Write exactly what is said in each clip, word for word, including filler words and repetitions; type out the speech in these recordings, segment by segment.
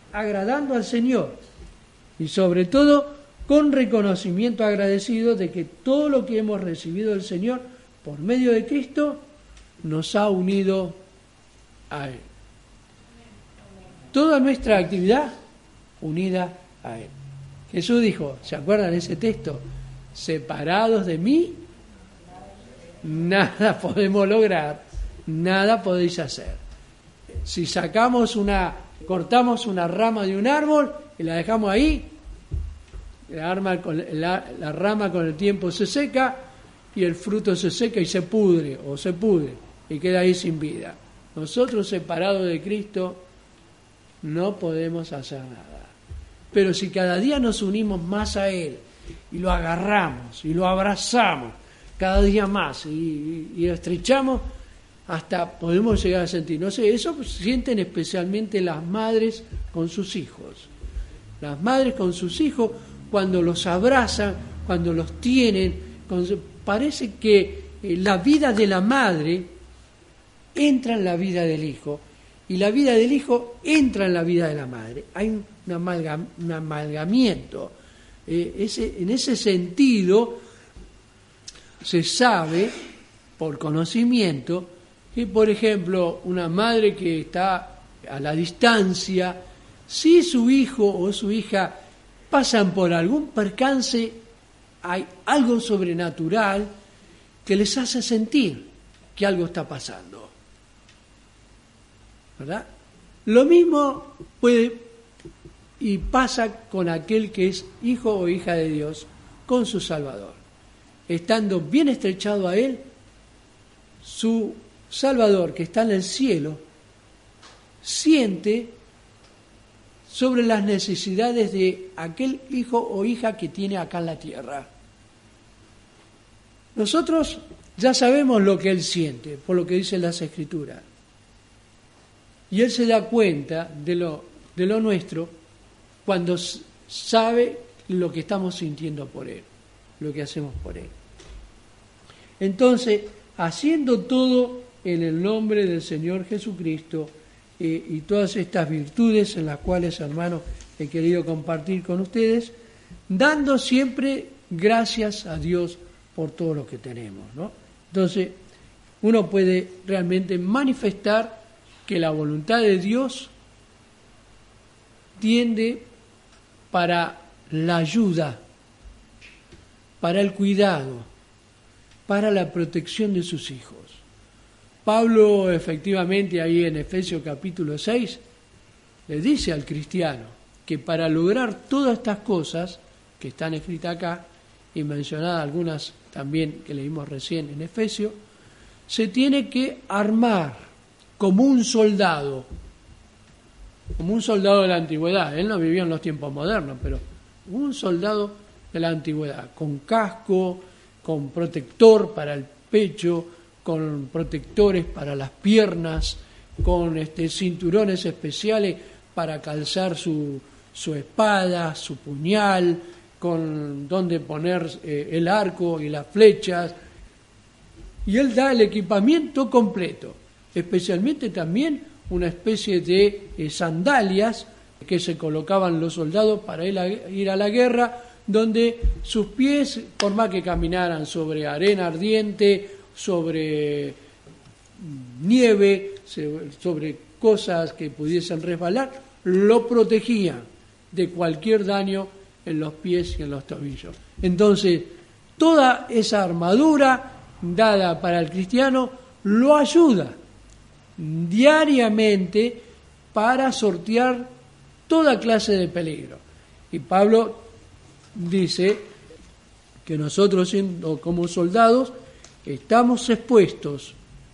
agradando al Señor y sobre todo con reconocimiento agradecido de que todo lo que hemos recibido del Señor por medio de Cristo nos ha unido a Él. Toda nuestra actividad unida a Él. Jesús dijo, ¿se acuerdan de ese texto? Separados de mí, nada podemos lograr, nada podéis hacer. Si sacamos una, cortamos una rama de un árbol y la dejamos ahí, la, arma con, la, la rama con el tiempo se seca y el fruto se seca y se pudre o se pudre y queda ahí sin vida. Nosotros separados de Cristo no podemos hacer nada. Pero si cada día nos unimos más a Él y lo agarramos y lo abrazamos cada día más y, y, y estrechamos, hasta podemos llegar a sentir, no sé, eso sienten especialmente las madres con sus hijos. Las madres con sus hijos, cuando los abrazan, cuando los tienen, parece que la vida de la madre entra en la vida del hijo y la vida del hijo entra en la vida de la madre. Hay un, amalgam, un amalgamiento. Eh, ese, en ese sentido, se sabe, por conocimiento, que, por ejemplo, una madre que está a la distancia, si su hijo o su hija pasan por algún percance, hay algo sobrenatural que les hace sentir que algo está pasando. ¿Verdad? Lo mismo puede y pasa con aquel que es hijo o hija de Dios, con su Salvador. Estando bien estrechado a Él, su Salvador, que está en el cielo, siente sobre las necesidades de aquel hijo o hija que tiene acá en la tierra. Nosotros ya sabemos lo que Él siente, por lo que dicen las Escrituras. Y Él se da cuenta de lo, de lo nuestro cuando sabe lo que estamos sintiendo por Él, lo que hacemos por Él. Entonces, haciendo todo en el nombre del Señor Jesucristo eh, y todas estas virtudes en las cuales, hermanos, he querido compartir con ustedes, dando siempre gracias a Dios por todo lo que tenemos, ¿no? Entonces, uno puede realmente manifestar que la voluntad de Dios tiende para la ayuda, para el cuidado, para la protección de sus hijos. Pablo, efectivamente, ahí en Efesios capítulo seis, le dice al cristiano que para lograr todas estas cosas que están escritas acá, y mencionadas algunas también que leímos recién en Efesios, se tiene que armar como un soldado, como un soldado de la antigüedad. Él no vivió en los tiempos modernos, pero un soldado de la antigüedad, con casco, con protector para el pecho, con protectores para las piernas, con este, cinturones especiales para calzar su, su espada, su puñal, con donde poner eh, el arco y las flechas. Y él da el equipamiento completo, especialmente también una especie de eh, sandalias que se colocaban los soldados para ir a, ir a la guerra, donde sus pies, por más que caminaran sobre arena ardiente, sobre nieve, sobre cosas que pudiesen resbalar, lo protegían de cualquier daño en los pies y en los tobillos. Entonces, toda esa armadura dada para el cristiano lo ayuda diariamente para sortear toda clase de peligro. Y Pablo dice que nosotros, siendo como soldados, estamos expuestos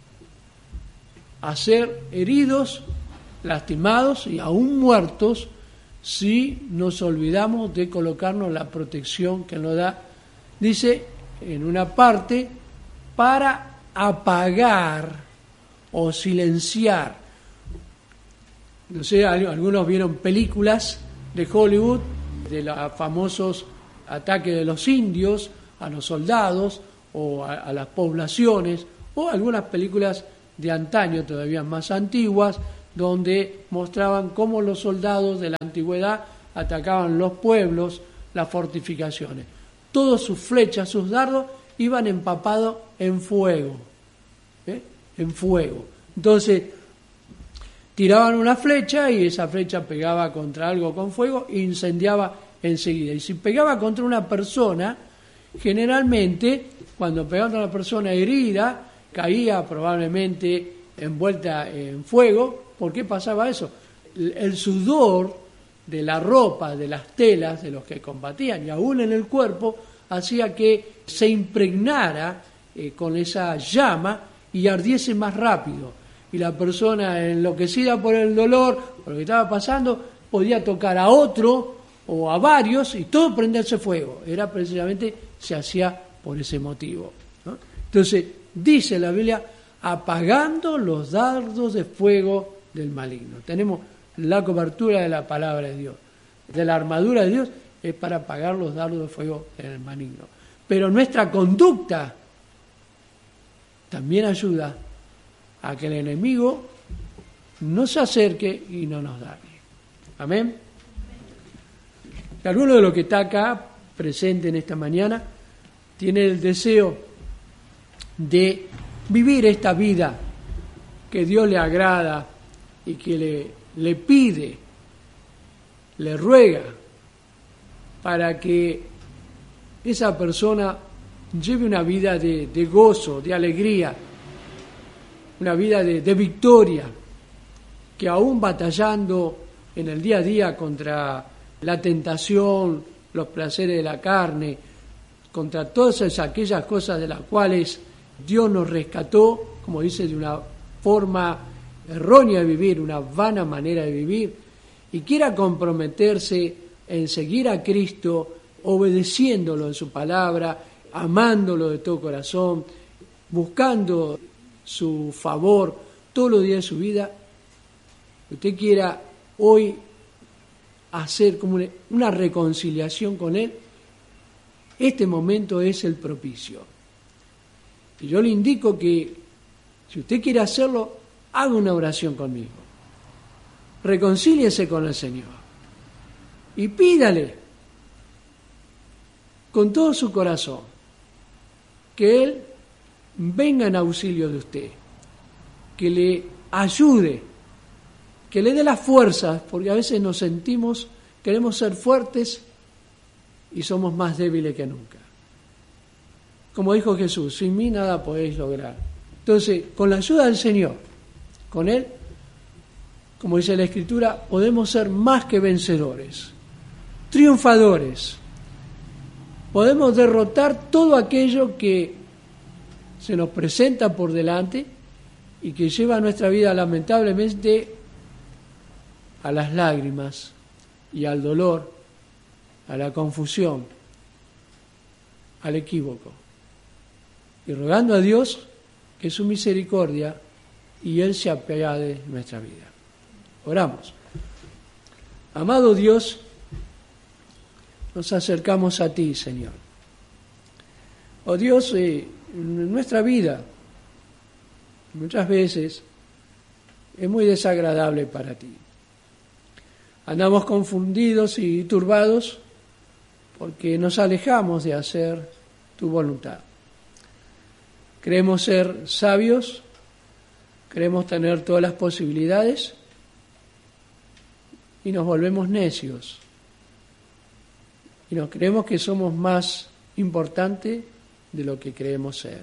a ser heridos, lastimados y aún muertos si nos olvidamos de colocarnos la protección que nos da, dice en una parte, para apagar o silenciar. No sé, algunos vieron películas de Hollywood de los famosos ataques de los indios a los soldados o a, a las poblaciones, o algunas películas de antaño, todavía más antiguas, donde mostraban cómo los soldados de la antigüedad atacaban los pueblos, las fortificaciones. Todas sus flechas, sus dardos, iban empapados en fuego, ¿eh? en fuego. Entonces, tiraban una flecha y esa flecha pegaba contra algo con fuego e incendiaba enseguida. Y si pegaba contra una persona, generalmente, cuando pegaba contra una persona herida, caía probablemente envuelta en fuego. ¿Por qué pasaba eso? El sudor de la ropa, de las telas de los que combatían y aún en el cuerpo, hacía que se impregnara eh, con esa llama y ardiese más rápido. Y la persona enloquecida por el dolor, por lo que estaba pasando, podía tocar a otro o a varios y todo prenderse fuego. Era precisamente, se hacía por ese motivo, ¿no? Entonces, dice la Biblia, apagando los dardos de fuego del maligno. Tenemos la cobertura de la palabra de Dios, de la armadura de Dios, es para apagar los dardos de fuego del maligno. Pero nuestra conducta también ayuda a que el enemigo no se acerque y no nos dañe. Amén. Y alguno de los que está acá presente en esta mañana tiene el deseo de vivir esta vida que Dios le agrada y que le, le pide, le ruega para que esa persona lleve una vida de, de gozo, de alegría, una vida de, de victoria, que aún batallando en el día a día contra la tentación, los placeres de la carne, contra todas aquellas cosas de las cuales Dios nos rescató, como dice, de una forma errónea de vivir, una vana manera de vivir, y quiera comprometerse en seguir a Cristo, obedeciéndolo en su palabra, amándolo de todo corazón, buscando su favor todos los días de su vida, usted quiera hoy hacer como una, una reconciliación con Él, este momento es el propicio. Y yo le indico que si usted quiere hacerlo, haga una oración conmigo. Reconcíliese con el Señor y pídale con todo su corazón que Él venga en auxilio de usted, que le ayude, que le dé las fuerzas, porque a veces nos sentimos, queremos ser fuertes y somos más débiles que nunca. Como dijo Jesús, sin mí nada podéis lograr. Entonces, con la ayuda del Señor, con Él, como dice la Escritura, podemos ser más que vencedores, triunfadores. Podemos derrotar todo aquello que se nos presenta por delante y que lleva a nuestra vida lamentablemente a las lágrimas y al dolor, a la confusión, al equívoco. Y rogando a Dios que su misericordia y Él se apiade de nuestra vida. Oramos. Amado Dios, nos acercamos a ti, Señor. Oh Dios, eh, en nuestra vida muchas veces es muy desagradable para ti. Andamos confundidos y turbados porque nos alejamos de hacer tu voluntad. Creemos ser sabios, creemos tener todas las posibilidades y nos volvemos necios. Y nos creemos que somos más importantes de lo que creemos ser.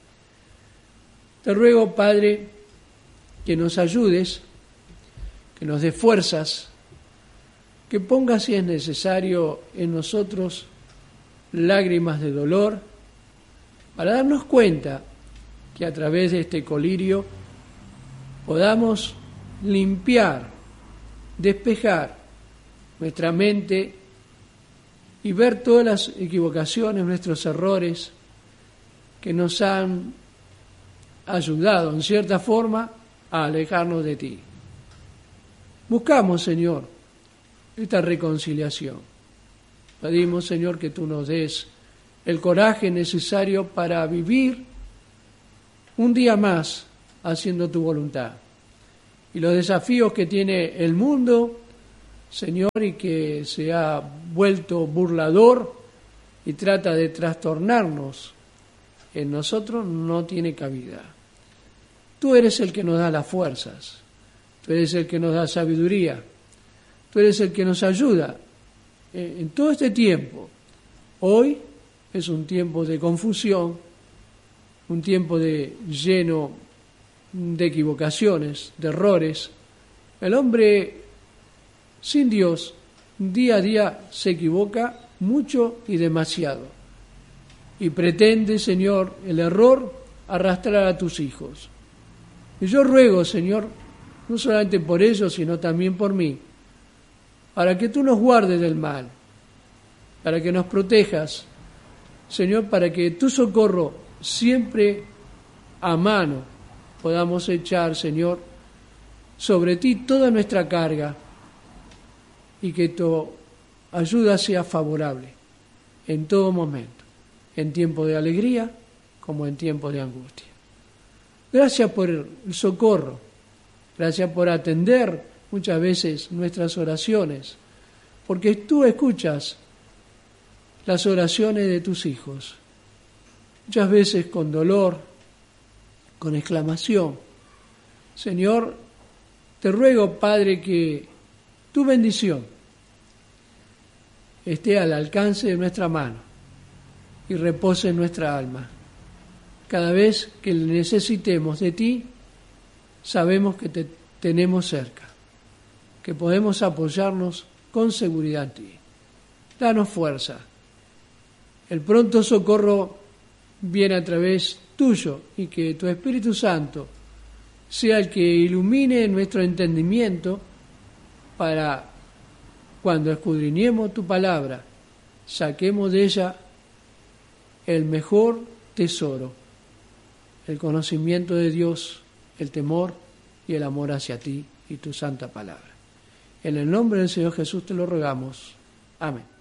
Te ruego, Padre, que nos ayudes, que nos des fuerzas, que pongas, si es necesario, en nosotros lágrimas de dolor, para darnos cuenta que a través de este colirio podamos limpiar, despejar nuestra mente y ver todas las equivocaciones, nuestros errores que nos han ayudado en cierta forma a alejarnos de ti. Buscamos, Señor, esta reconciliación. Pedimos, Señor, que tú nos des el coraje necesario para vivir un día más haciendo tu voluntad y los desafíos que tiene el mundo, Señor, y que se ha vuelto burlador y trata de trastornarnos en nosotros, no tiene cabida. Tú eres el que nos da las fuerzas, tú eres el que nos da sabiduría, tú eres el que nos ayuda en todo este tiempo. Hoy es un tiempo de confusión, un tiempo de lleno de equivocaciones, de errores. El hombre sin Dios día a día se equivoca mucho y demasiado. Y pretende, Señor, el error arrastrar a tus hijos. Y yo ruego, Señor, no solamente por ellos, sino también por mí, para que tú nos guardes del mal, para que nos protejas, Señor, para que tu socorro siempre a mano podamos echar, Señor, sobre ti toda nuestra carga y que tu ayuda sea favorable en todo momento, en tiempo de alegría como en tiempo de angustia. Gracias por el socorro, gracias por atender muchas veces nuestras oraciones, porque tú escuchas las oraciones de tus hijos, muchas veces con dolor, con exclamación. Señor, te ruego, Padre, que tu bendición esté al alcance de nuestra mano y repose en nuestra alma. Cada vez que necesitemos de ti, sabemos que te tenemos cerca, que podemos apoyarnos con seguridad en ti. Danos fuerza. El pronto socorro viene a través tuyo y que tu Espíritu Santo sea el que ilumine nuestro entendimiento para cuando escudriñemos tu palabra, saquemos de ella el mejor tesoro, el conocimiento de Dios, el temor y el amor hacia ti y tu santa palabra. En el nombre del Señor Jesús te lo rogamos. Amén.